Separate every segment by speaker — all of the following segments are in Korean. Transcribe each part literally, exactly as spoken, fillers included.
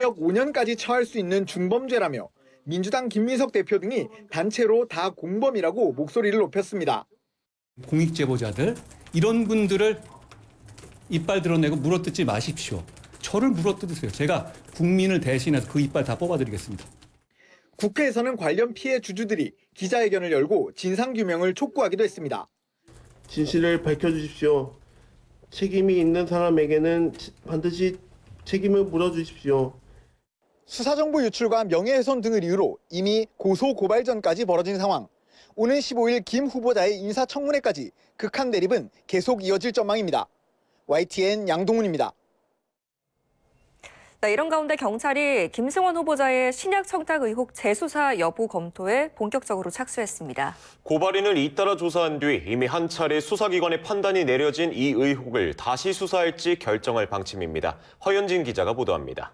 Speaker 1: 징역 오 년까지 처할 수 있는 중범죄라며 민주당 김민석 대표 등이 단체로 다 공범이라고 목소리를 높였습니다.
Speaker 2: 공익제보자들 이런 분들을 이빨 드러내고 물어뜯지 마십시오. 저를 물어뜯으세요. 제가 국민을 대신해서 그 이빨 다 뽑아드리겠습니다.
Speaker 1: 국회에서는 관련 피해 주주들이 기자회견을 열고 진상규명을 촉구하기도 했습니다.
Speaker 3: 진실을 밝혀주십시오. 책임이 있는 사람에게는 반드시 책임을 물어주십시오.
Speaker 1: 수사정보 유출과 명예훼손 등을 이유로 이미 고소 고발전까지 벌어진 상황. 오는 십오 일 김 후보자의 인사청문회까지 극한 대립은 계속 이어질 전망입니다. 와이티엔 양동훈입니다.
Speaker 4: 네, 이런 가운데 경찰이 김승원 후보자의 신약 청탁 의혹 재수사 여부 검토에 본격적으로 착수했습니다.
Speaker 5: 고발인을 잇따라 조사한 뒤 이미 한 차례 수사기관의 판단이 내려진 이 의혹을 다시 수사할지 결정할 방침입니다. 허연진 기자가 보도합니다.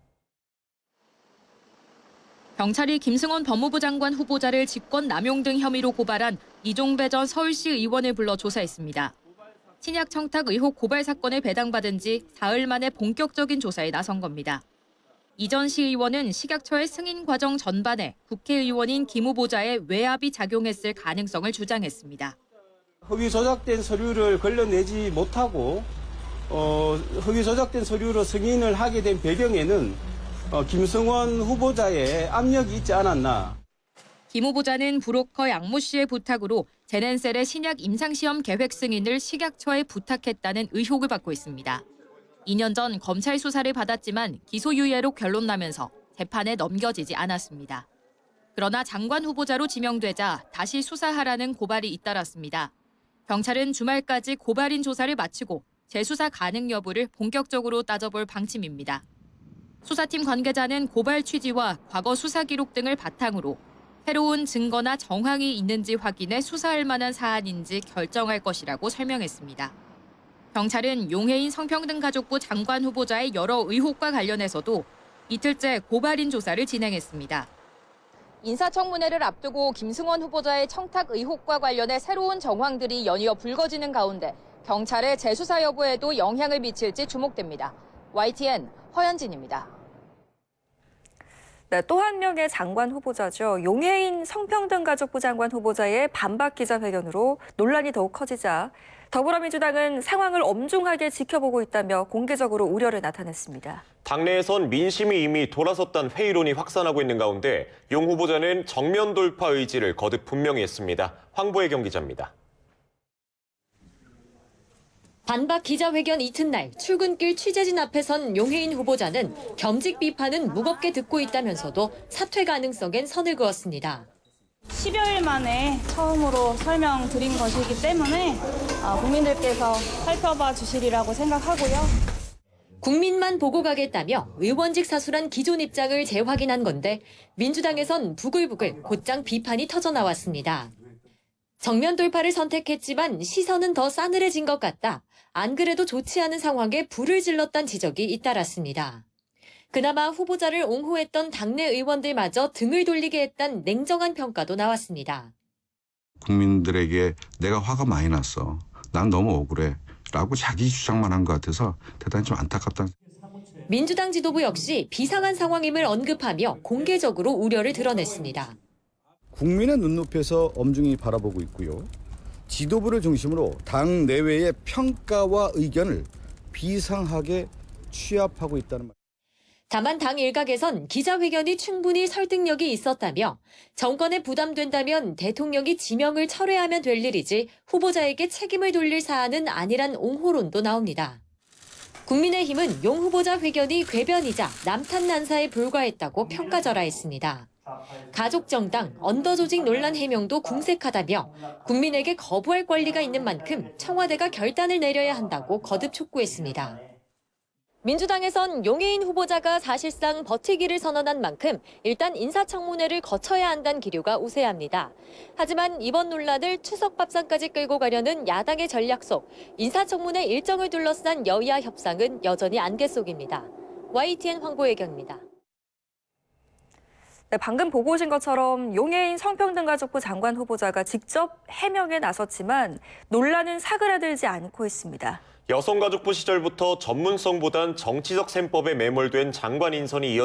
Speaker 6: 경찰이 김승원 법무부 장관 후보자를 직권 남용 등 혐의로 고발한 이종배 전 서울시 의원을 불러 조사했습니다. 신약 청탁 의혹 고발 사건을 배당받은 지 사흘 만에 본격적인 조사에 나선 겁니다. 이 전 시의원은 식약처의 승인 과정 전반에 국회의원인 김 후보자의 외압이 작용했을 가능성을 주장했습니다.
Speaker 7: 허위 조작된 서류를 걸러내지 못하고 어, 허위 조작된 서류로 승인을 하게 된 배경에는 어, 김승원 후보자의 압력이 있지 않았나.
Speaker 6: 김 후보자는 브로커 양모 씨의 부탁으로 제넨셀의 신약 임상시험 계획 승인을 식약처에 부탁했다는 의혹을 받고 있습니다. 이 년 전 검찰 수사를 받았지만 기소유예로 결론 나면서 재판에 넘겨지지 않았습니다. 그러나 장관 후보자로 지명되자 다시 수사하라는 고발이 잇따랐습니다. 경찰은 주말까지 고발인 조사를 마치고 재수사 가능 여부를 본격적으로 따져볼 방침입니다. 수사팀 관계자는 고발 취지와 과거 수사 기록 등을 바탕으로 새로운 증거나 정황이 있는지 확인해 수사할 만한 사안인지 결정할 것이라고 설명했습니다. 경찰은 용해인 성평등가족부 장관 후보자의 여러 의혹과 관련해서도 이틀째 고발인 조사를 진행했습니다.
Speaker 8: 인사청문회를 앞두고 김승원 후보자의 청탁 의혹과 관련해 새로운 정황들이 연이어 불거지는 가운데 경찰의 재수사 여부에도 영향을 미칠지 주목됩니다. 와이티엔 허연진입니다.
Speaker 4: 네, 또 한 명의 장관 후보자죠. 용해인 성평등가족부 장관 후보자의 반박 기자회견으로 논란이 더욱 커지자 더불어민주당은 상황을 엄중하게 지켜보고 있다며 공개적으로 우려를 나타냈습니다.
Speaker 5: 당내에선 민심이 이미 돌아섰다는 회의론이 확산하고 있는 가운데 용 후보자는 정면 돌파 의지를 거듭 분명히 했습니다. 황보혜경 기자입니다.
Speaker 9: 반박 기자회견 이튿날 출근길 취재진 앞에 선 용해인 후보자는 겸직 비판은 무겁게 듣고 있다면서도 사퇴 가능성엔 선을 그었습니다.
Speaker 10: 십여일 만에 처음으로 설명드린 것이기 때문에 국민들께서 살펴봐 주시리라고 생각하고요.
Speaker 9: 국민만 보고 가겠다며 의원직 사수란 기존 입장을 재확인한 건데 민주당에선 부글부글 곧장 비판이 터져나왔습니다. 정면 돌파를 선택했지만 시선은 더 싸늘해진 것 같다. 안 그래도 좋지 않은 상황에 불을 질렀다는 지적이 잇따랐습니다. 그나마 후보자를 옹호했던 당내 의원들마저 등을 돌리게 했다는 냉정한 평가도 나왔습니다.
Speaker 11: 국민들에게 내가 화가 많이 났어. 난 너무 억울해. 라고 자기 주장만 한 것 같아서 대단히 좀 안타깝다.
Speaker 9: 민주당 지도부 역시 비상한 상황임을 언급하며 공개적으로 우려를 드러냈습니다.
Speaker 12: 국민의 눈높이에서 엄중히 바라보고 있고요. 지도부를 중심으로 당 내외의 평가와 의견을 비상하게 취합하고 있다는 말.
Speaker 9: 다만 당 일각에선 기자회견이 충분히 설득력이 있었다며 정권에 부담된다면 대통령이 지명을 철회하면 될 일이지 후보자에게 책임을 돌릴 사안은 아니란 옹호론도 나옵니다. 국민의힘은 용 후보자 회견이 궤변이자 남탓난사에 불과했다고 평가절하했습니다. 가족정당, 언더조직 논란 해명도 궁색하다며 국민에게 거부할 권리가 있는 만큼 청와대가 결단을 내려야 한다고 거듭 촉구했습니다. 민주당에선 용해인 후보자가 사실상 버티기를 선언한 만큼 일단 인사청문회를 거쳐야 한다는 기류가 우세합니다. 하지만 이번 논란을 추석 밥상까지 끌고 가려는 야당의 전략 속 인사청문회 일정을 둘러싼 여야 협상은 여전히 안개 속입니다. 와이티엔 황보혜경입니다.
Speaker 4: 네, 방금 보고 오신 것처럼 용해인 성평등가족부 장관 후보자가 직접 해명에 나섰지만 논란은 사그라들지 않고 있습니다.
Speaker 5: 여성가족부 시절부터 전문성보단 정치적 셈법에 매몰된 장관 인선이 이어